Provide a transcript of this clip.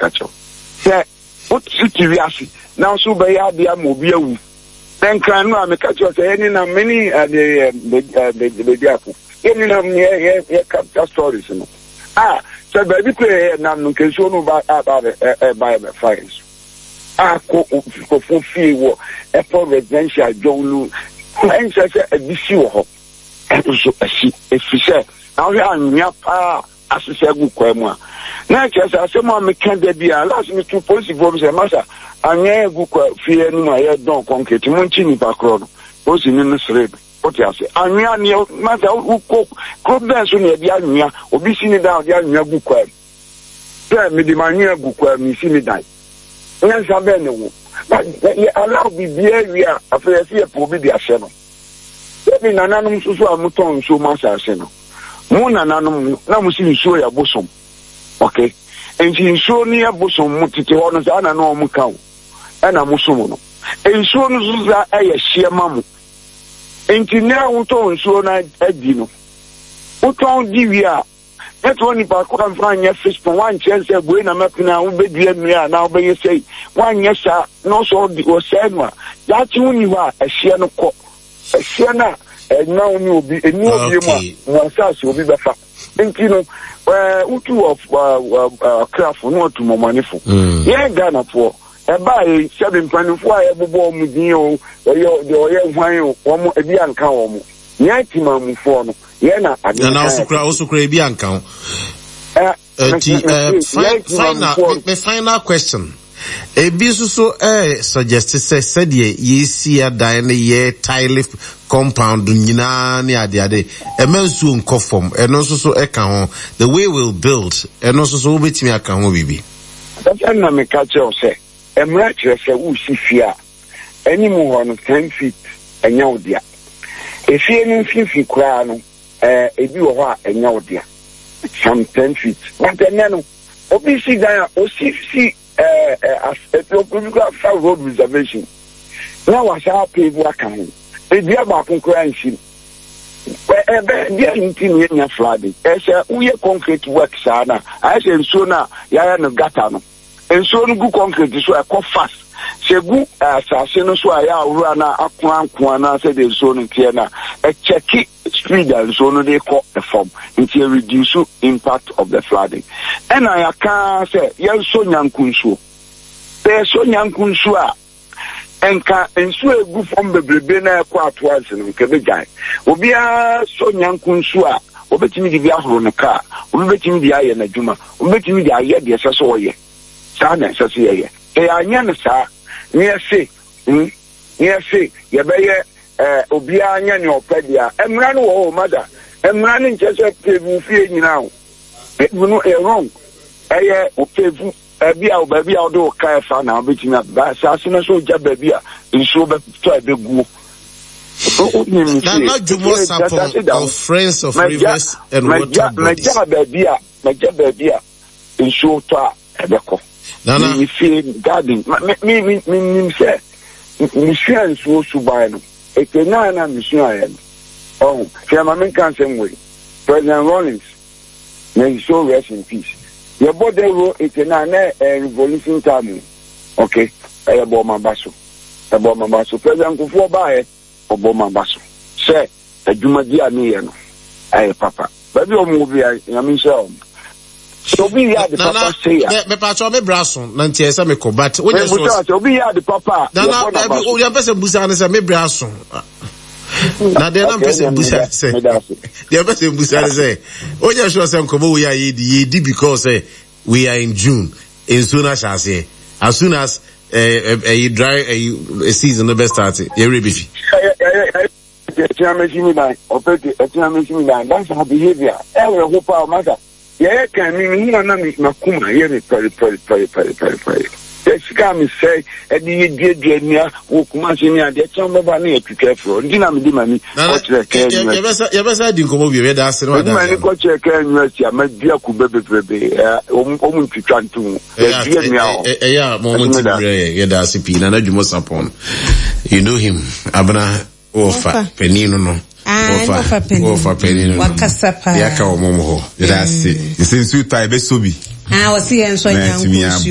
catch up. Say, what curiosity? Now, so by idea, mobile. Then can no catch us any many the apple. Any capture stories. So baby play nam can show no about by fires. For fee war a residential Jolu and says a BC a fisher. Now we are near as a good quema. Next, as someone may can't be allows me to policy forms a master. And yeah, good fear no my head don't concrete Munchini background. Was in the slave. What you say? And we are near matter who cook dance when you're young, or be seen down the young book. Tell me the mania book where me see me die. Yes, I know. But allow me behavior after I see a poor baby aseno. Let me anonymous so muton so much aseno. Moon anonymous, now see show your bosom. Okay. And she show near bosom mutiti honors and a normal cow. And a musumono. And so that I share mamma. And now uton so na edino. Uton divia. That one if I come find your fish for one chance of going a map now, be now by you say, one yes, sir, no so was said one. That's when you are a Sienna cock. A Sienna, and now you will be a new one says will be the fact. And you know, Utu of craft not to more money for. Yeah, Ghana for. And by 7.4 every bomb with you, or your wine, one more a bian cow. Yatima for Yena, and also Caribbean count. Final question. A business suggested said ye see a dine ye tile compound near the other a mensun conform and also so account the way we'll build and also so which me account will be. That's a catch or say a miraculous who see fear any more on 10 feet and yo dear. If you ain't fifty crown, if you are a new dear, some 10 feet. But then, obviously, there are OCC as a road reservation. Now, I shall pay working. If you are back in currency, they are flooding. As we are concrete work, Sana, I say, sooner, Yana Gatano, and so good concrete is where I call fast. Segu asasino so aya urana akwan said the zone tiana a check speed and zone they call the form until reduce impact of the flooding. And I can say yes so nyankunsu. There so nyankunsu and can ensure good from the blebena quite once in Quebec. Obia so nyankunsu obetimi di bia horo no car obetimi di aye na djuma obetimi di aye de seso oye sa na seso ye anya ne sa near say ye be obi anya ne opedia emra no wo mother emra ne nchese pevu fie nyina o pevu no wrong eye opevu bia o ba bia o do ka fa na obetimi ba sa so na so ja ba bia nso be to abegu not the of Friends of Rivers and Water Bodies. Major baby, in short, Ebeko. Nana, me feel garden. Me say, Mission so subino. It's a nana mission I am. Oh, Chairman can't same way. President Rollins, may so rest in peace. Your body road, it's a nana revolution time. Okay, I above my basso. Above my basso. President Kufuor by Obama Basso. Say, a Jumadia Niano. Aye, Papa. Baby, or movie, I mean, so be the Papa say, me patch on me brasson, Nantiesa me co, but when you be the Papa, no, your best Busan is a me brasson. Now, they're not person Busan say, they're best in Busan say, when you show some come we are ye because we are in June, in soon as I say, as soon as a dry a season the best start every beefy. That's our behavior. Every hope our mother. Yeah, can mean you know me Makuma here pray. Yes, come say a dear who come near the chamber near to care for. Dinner money. You best didn't come over here. That's no money. Coach, I can rest ya. My dear Kubebe, to try to. Yeah, moment. Yeah, that's a pin and you must upon. You know him, Abana Ofa Penino. Ofa Penino. Wakasapa. Yaka Momo. That's it. Since you type Besubi. I was here and so young.